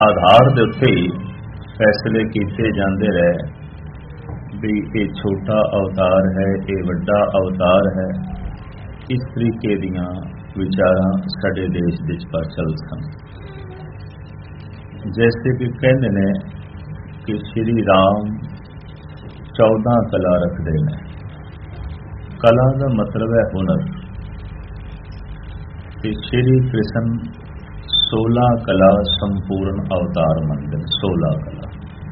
ਆਧਾਰ ਦੇ ਉੱਤੇ ਹੀ ਫੈਸਲੇ ਕੀਤੇ ਜਾਂਦੇ ਰਹੇ ਵੀ ਇਹ ਛੋਟਾ ਅਵਤਾਰ ਹੈ, ਇਹ ਵੱਡਾ ਅਵਤਾਰ ਹੈ। ਇਸ ਤਰੀਕੇ ਦੀਆਂ ਵਿਚਾਰਾਂ ਸਾਡੇ ਦੇਸ਼ ਵਿੱਚ ਪ੍ਰਚਲਿਤ ਸਨ। ਜੈਸੇ ਕਿ ਕਹਿੰਦੇ ਨੇ ਕਿ ਸ਼੍ਰੀ ਰਾਮ 14 ਕਲਾ ਰੱਖਦੇ ਨੇ। ਕਲਾ ਦਾ ਮਤਲਬ ਹੈ ਹੁਨਰ, ਤੇ ਸ਼੍ਰੀ ਕ੍ਰਿਸ਼ਨ 16 ਕਲਾ ਸੰਪੂਰਨ ਅਵਤਾਰ ਮੰਨਦੇ। 16 ਕਲਾ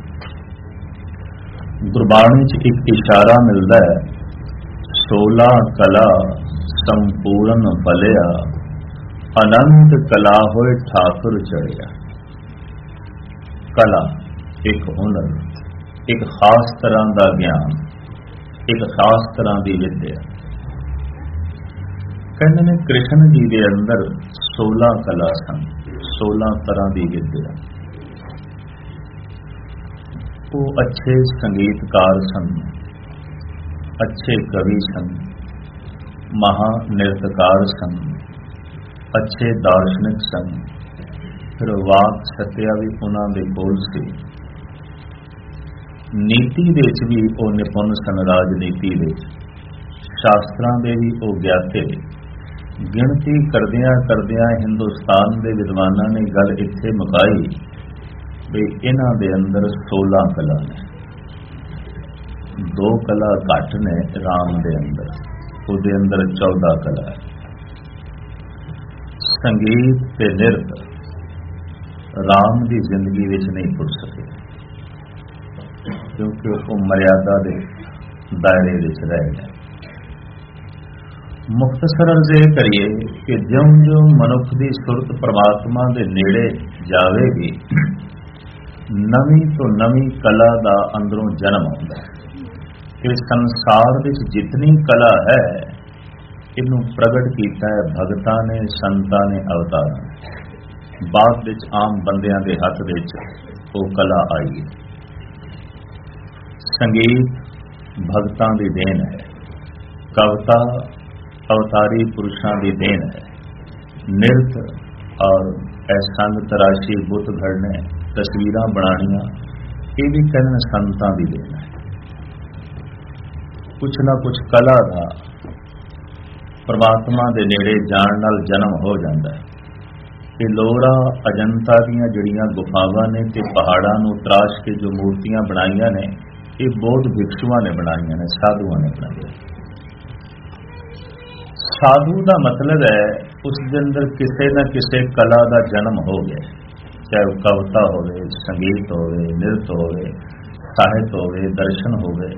ਗੁਰਬਾਣੀ 'ਚ ਇੱਕ ਇਸ਼ਾਰਾ ਮਿਲਦਾ ਹੈ, 16 ਕਲਾ ਸੰਪੂਰਨ ਭਲਿਆ, ਅਨੰਤ ਕਲਾ ਹੋਏ ਠਾਕੁਰ ਚੜਿਆ। ਕਲਾ ਇੱਕ ਹੁਨਰ, ਇੱਕ ਖਾਸ ਤਰ੍ਹਾਂ ਦਾ ਗਿਆਨ, ਇੱਕ ਖਾਸ ਤਰ੍ਹਾਂ ਦੀ ਵਿਦਿਆ। ਕਹਿੰਦੇ ਨੇ ਕ੍ਰਿਸ਼ਨ ਜੀ ਦੇ ਅੰਦਰ 16 ਕਲਾ ਸਨ, 16 ਤਰ੍ਹਾਂ ਦੀ ਵਿਦਿਆ। ਉਹ ਅੱਛੇ ਸੰਗੀਤਕਾਰ ਸਨ, ਅੱਛੇ ਕਵੀ ਸਨ, ਮਹਾ ਨਿਰਤਕਾਰ ਸਨ, ਅੱਛੇ ਦਾਰਸ਼ਨਿਕ ਸਨ। ਫਿਰ ਵਾਕ ਸੱਤਿਆ ਵੀ ਉਹਨਾਂ ਦੇ ਕੋਲ ਸੀ। ਨੀਤੀ ਦੇ ਵਿੱਚ ਵੀ ਉਹ ਨਿਪੁੰਨ ਸਨ, ਰਾਜਨੀਤੀ ਵਿੱਚ। ਸ਼ਾਸਤਰਾਂ ਦੇ ਵੀ ਉਹ ਗਿਆਤੇ। ਗਿਣਤੀ ਕਰਦਿਆਂ ਕਰਦਿਆਂ ਹਿੰਦੁਸਤਾਨ ਦੇ ਵਿਦਵਾਨਾਂ ਨੇ ਗੱਲ ਇੱਥੇ ਮੁਕਾਈ ਵੀ ਇਹਨਾਂ ਦੇ ਅੰਦਰ 16 ਕਲਾ ਨੇ। 2 ਕਲਾ ਘੱਟ ਨੇ ਰਾਮ ਦੇ ਅੰਦਰ, ਉਹਦੇ ਅੰਦਰ 14 ਕਲਾ ਹੈ। ਸੰਗੀਤ ਤੇ ਨਿਰਤ ਰਾਮ ਦੀ ਜ਼ਿੰਦਗੀ ਵਿੱਚ ਨਹੀਂ ਪੁੱਜ ਸਕੇ, ਕਿਉਂਕਿ ਉਹ ਮਰਿਆਦਾ ਦੇ ਦਾਇਰੇ ਵਿੱਚ ਰਹਿ ਗਏ। ਮੁਖਤਸਰ ਅਰਜ਼ ਇਹ ਕਰੀਏ ਕਿ ਜਿਉਂ-ਜਿਉਂ ਮਨੁੱਖ ਦੀ ਸੁਰਤ ਪਰਮਾਤਮਾ ਦੇ ਨੇੜੇ ਜਾਵੇਗੀ, ਨਵੀਂ ਤੋਂ ਨਵੀਂ ਕਲਾ ਦਾ ਅੰਦਰੋਂ ਜਨਮ ਆਉਂਦਾ ਹੈ। ਕਿ ਸੰਸਾਰ ਵਿੱਚ ਜਿਤਨੀ ਕਲਾ ਹੈ, ਇਹਨੂੰ ਪ੍ਰਗਟ ਕੀਤਾ ਹੈ ਭਗਤਾਂ ਨੇ, ਸੰਤਾਂ ਨੇ, ਅਵਤਾਰਾਂ ਨੇ। ਬਾਅਦ ਵਿੱਚ ਆਮ ਬੰਦਿਆਂ ਦੇ ਹੱਥ ਵਿੱਚ ਉਹ ਕਲਾ ਆਈ ਹੈ। ਸੰਗੀਤ ਭਗਤਾਂ ਦੀ ਦੇਣ ਹੈ, ਕਵਿਤਾ ਅਵਤਾਰੀ ਪੁਰਸ਼ਾਂ ਦੀ ਦੇਣ ਹੈ, ਨਿਰਤ ਔਰ ਸੰਗ ਤਰਾਸ਼ੀ ਬੁੱਤ ਘੜਨੇ, ਤਸਵੀਰਾਂ ਬਣਾਉਣੀਆਂ, ਇਹ ਵੀ ਕਹਿਣ ਸੰਤਾਂ ਦੀ ਦੇਣ ਹੈ। ਕੁਛ ਨਾ ਕੁਛ ਕਲਾ ਦਾ ਪਰਮਾਤਮਾ ਦੇ ਨੇੜੇ ਜਾਣ ਨਾਲ ਜਨਮ ਹੋ ਜਾਂਦਾ ਹੈ। ਇਹ ਲੋਰਾ ਅਜੰਤਾ ਦੀਆਂ ਜਿਹੜੀਆਂ ਗੁਫਾਵਾਂ ਨੇ ਤੇ ਪਹਾੜਾਂ ਨੂੰ ਤਰਾਸ਼ ਕੇ ਜੋ ਮੂਰਤੀਆਂ ਬਣਾਈਆਂ ਨੇ, ਇਹ ਬੌਧ ਭਿਕਸ਼ੂਆਂ ਨੇ ਬਣਾਈਆਂ ਨੇ, ਸਾਧੂਆਂ ਨੇ ਬਣਾਈਆਂ। ਸਾਧੂ ਦਾ ਮਤਲਬ ਹੈ ਉਸ ਦੇ ਅੰਦਰ ਕਿਸੇ ਨਾ ਕਿਸੇ ਕਲਾ ਦਾ ਜਨਮ ਹੋ ਗਿਆ, ਚਾਹੇ ਉਹ ਕਵਿਤਾ ਹੋਵੇ, ਸੰਗੀਤ ਹੋਵੇ, ਨਿਰਤ ਹੋਵੇ, ਸਾਹਿਤ ਹੋਵੇ, ਦਰਸ਼ਨ ਹੋਵੇ,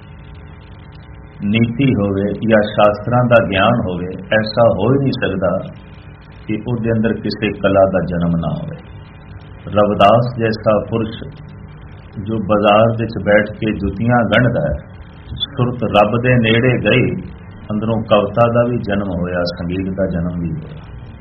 ਨੀਤੀ ਹੋਵੇ ਜਾਂ ਸ਼ਾਸਤਰਾਂ ਦਾ ਗਿਆਨ ਹੋਵੇ। ਐਸਾ ਹੋ ਹੀ ਨਹੀਂ ਸਕਦਾ ਕਿ ਉਹਦੇ ਅੰਦਰ ਕਿਸੇ ਕਲਾ ਦਾ ਜਨਮ ਨਾ ਹੋਵੇ। ਰਵਿਦਾਸ ਜੈਸਾ ਪੁਰਸ਼ ਜੋ ਬਾਜ਼ਾਰ ਵਿੱਚ ਬੈਠ ਕੇ ਜੁੱਤੀਆਂ ਗੰਢਦਾ ਹੈ, ਸੁਰਤ ਰੱਬ ਦੇ ਨੇੜੇ ਗਈ, ਅੰਦਰੋਂ ਕਵਿਤਾ ਦਾ ਵੀ ਜਨਮ ਹੋਇਆ, ਸੰਗੀਤ ਦਾ ਜਨਮ ਵੀ ਹੋਇਆ।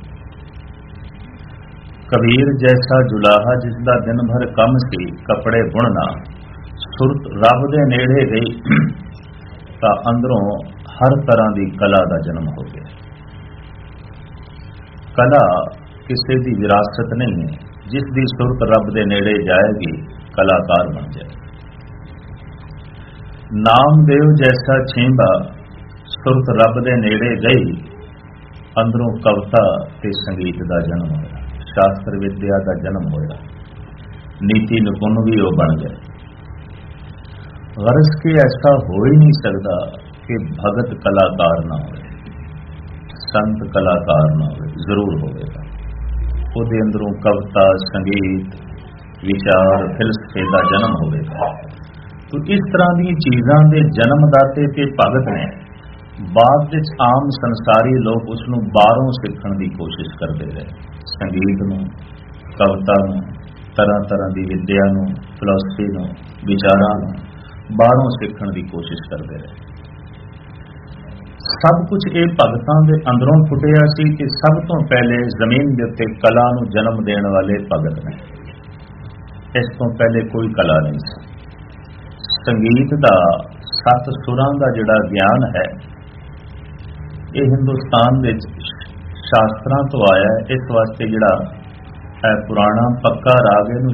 ਕਬੀਰ ਜੈਸਾ ਜੁਲਾਹਾ ਜਿਸ ਦਾ ਦਿਨ ਭਰ ਕੰਮ ਸੀ ਕੱਪੜੇ ਬੁਣਨਾ, ਸੁਰਤ ਰੱਬ ਦੇ ਨੇੜੇ ਗਈ ਤਾਂ ਅੰਦਰੋਂ ਹਰ ਤਰ੍ਹਾਂ ਦੀ ਕਲਾ ਦਾ ਜਨਮ ਹੋ ਗਿਆ। ਕਲਾ ਕਿਸੇ ਦੀ ਵਿਰਾਸਤ ਨਹੀਂ ਹੈ, ਜਿਸ ਦੀ ਸੁਰਤ ਰੱਬ ਦੇ ਨੇੜੇ ਜਾਏਗੀ ਕਲਾਕਾਰ ਬਣ ਜਾਏ। ਨਾਮਦੇਵ ਜੈਸਾ ਛੇਂਬਾ ਸੁਰਤ ਰੱਬ ਦੇ ਨੇੜੇ ਗਈ, ਅੰਦਰੋਂ ਕਵਿਤਾ ਤੇ ਸੰਗੀਤ ਦਾ ਜਨਮ ਹੋਇਆ, ਸ਼ਾਸਤਰ ਵਿਦਿਆ ਦਾ ਜਨਮ ਹੋਇਆ, ਨੀਤੀ ਨਿਪੁੰਨ ਵੀ ਉਹ ਬਣ ਗਏ। ਗਰਜ਼ ਕੇ ਐਸਾ ਹੋ ਹੀ ਨਹੀਂ ਸਕਦਾ ਕਿ ਭਗਤ ਕਲਾਕਾਰ ਨਾ ਹੋਵੇ, ਸੰਤ ਕਲਾਕਾਰ ਨਾ ਹੋਵੇ, ਜ਼ਰੂਰ ਹੋਵੇਗਾ। ਉਹਦੇ ਅੰਦਰੋਂ ਕਵਿਤਾ, ਸੰਗੀਤ, ਵਿਚਾਰ, ਫਿਲਸਫੇ ਦਾ ਜਨਮ ਹੋਵੇਗਾ। ਤੋ ਇਸ ਤਰ੍ਹਾਂ ਦੀਆਂ ਚੀਜ਼ਾਂ ਦੇ ਜਨਮਦਾਤੇ ਤੇ ਭਗਤ ਨੇ। ਬਾਅਦ ਵਿੱਚ ਆਮ ਸੰਸਾਰੀ ਲੋਕ ਉਸ ਨੂੰ ਬਾਹਰੋਂ ਸਿੱਖਣ ਦੀ ਕੋਸ਼ਿਸ਼ ਕਰਦੇ ਰਹੇ। ਸੰਗੀਤ ਨੂੰ, ਕਵਿਤਾ ਨੂੰ, ਤਰ੍ਹਾਂ ਤਰ੍ਹਾਂ ਦੀ ਵਿਦਿਆ ਨੂੰ, ਫਿਲਾਸਫੀ ਨੂੰ, ਵਿਚਾਰਾਂ ਨੂੰ ਬਾਹਰੋਂ ਸਿੱਖਣ ਦੀ ਕੋਸ਼ਿਸ਼ ਕਰਦੇ ਰਹੇ। ਸਭ ਕੁਝ ਇਹ ਭਗਤਾਂ ਦੇ ਅੰਦਰੋਂ ਫੁੱਟਿਆ ਸੀ ਕਿ ਸਭ ਤੋਂ ਪਹਿਲੇ ਜ਼ਮੀਨ ਦੇ ਉੱਤੇ ਕਲਾ ਨੂੰ ਜਨਮ ਦੇਣ ਵਾਲੇ ਭਗਤ ਨੇ। ਇਸ ਤੋਂ ਪਹਿਲੇ ਕੋਈ ਕਲਾ ਨਹੀਂ ਸੀ। ਸੰਗੀਤ ਦਾ 7 ਸੁਰਾਂ ਦਾ ਜਿਹੜਾ ਗਿਆਨ ਹੈ, ਇਹ ਹਿੰਦੁਸਤਾਨ ਵਿੱਚ ਸ਼ਾਸਤਰਾਂ ਤੋਂ ਆਇਆ। ਇਸ ਵਾਸਤੇ ਜਿਹੜਾ ਹੈ ਪੁਰਾਣਾ ਪੱਕਾ ਰਾਗ ਇਹਨੂੰ